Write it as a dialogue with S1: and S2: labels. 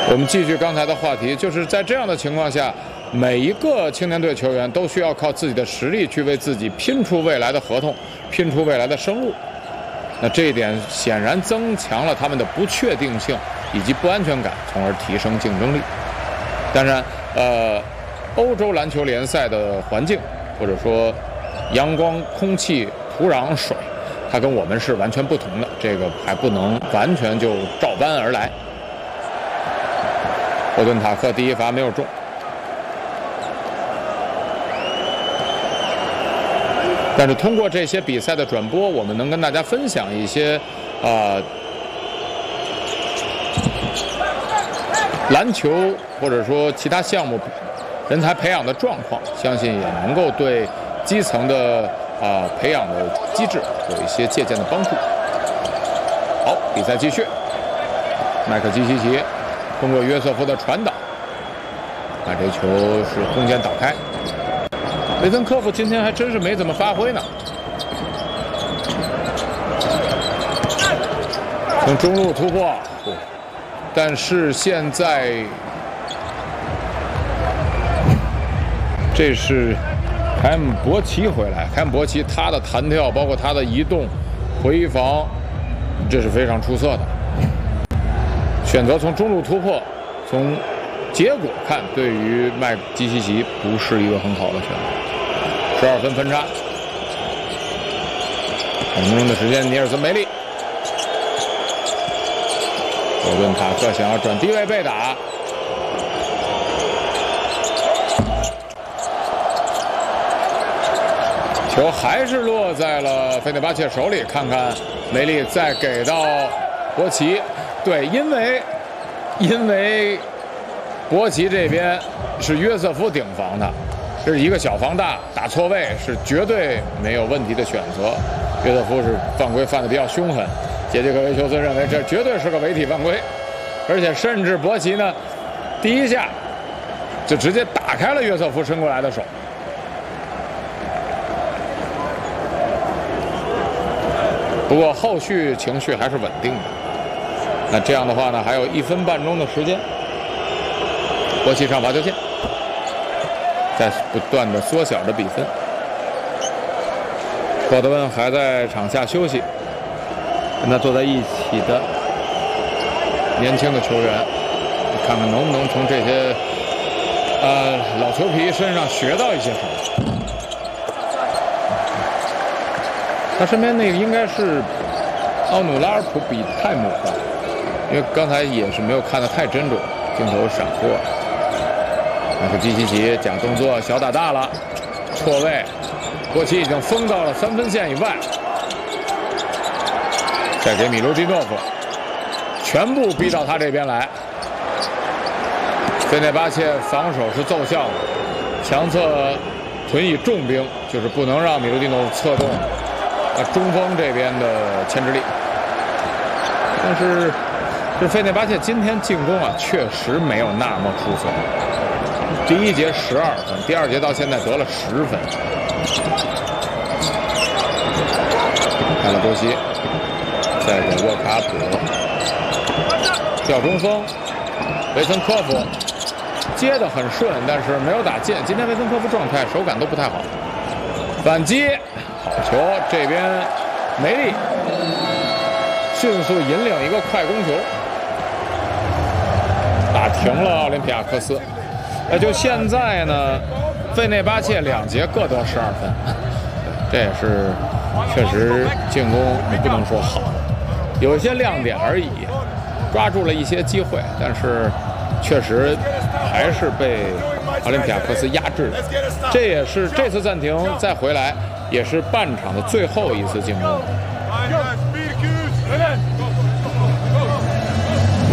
S1: 我们继续刚才的话题，就是在这样的情况下，每一个青年队球员都需要靠自己的实力去为自己拼出未来的合同，拼出未来的生路。那这一点显然增强了他们的不确定性以及不安全感，从而提升竞争力。当然，欧洲篮球联赛的环境，或者说阳光、空气、土壤、水，它跟我们是完全不同的，这个还不能完全就照搬而来。霍顿塔克第一罚没有中，但是通过这些比赛的转播，我们能跟大家分享一些篮球或者说其他项目人才培养的状况，相信也能够对基层的培养的机制有一些借鉴的帮助。好，比赛继续，麦克基奇奇通过约瑟夫的传导，把这球是空间打开。维森科夫今天还真是没怎么发挥呢，从中路突破，但是现在这是凯姆伯奇回来，凯姆伯奇他的弹跳，包括他的移动、回防，这是非常出色的。选择从中路突破，从结果看，对于麦基奇奇不是一个很好的选择。12分分差，5分钟的时间，尼尔森梅利，霍顿塔克想要转低位被打，球还是落在了费内巴切手里。看看梅利再给到博奇。对，因为博奇这边是约瑟夫顶防的，这是一个小防大，打错位是绝对没有问题的选择。约瑟夫是犯规犯得比较凶狠，杰杰克维丘斯认为这绝对是个违体犯规，而且甚至博奇呢第一下就直接打开了约瑟夫伸过来的手。不过后续情绪还是稳定的。那这样的话呢，还有1分半钟的时间，博奇上罚球线，在不断的缩小着比分。鲍德温还在场下休息，跟他坐在一起的年轻的球员，看看能不能从这些老球皮身上学到一些什么。他身边那个应该是奥努拉尔普比泰姆吧，因为刚才也是没有看得太真准，镜头闪过。麦克基奇奇假动作小打大了，错位，博奇已经封到了3分线以外，再给米卢基诺夫，全部逼到他这边来。费内巴切防守是奏效的，强侧屯以重兵，就是不能让米卢基诺夫策动中锋这边的牵制力。但是这费内巴切今天进攻确实没有那么出色。第一节12分，第二节到现在得了10分。凯勒多西再给沃卡普吊中锋，维森科夫接得很顺，但是没有打进。今天维森科夫状态手感都不太好。反击好球，这边梅利迅速引领一个快攻球，打停了奥林匹亚科斯。就现在呢，费内巴切2节各得12分，这也是确实进攻你不能说好，有一些亮点而已，抓住了一些机会，但是确实还是被奥林匹亚科斯压制了。这也是这次暂停再回来，也是半场的最后一次进攻。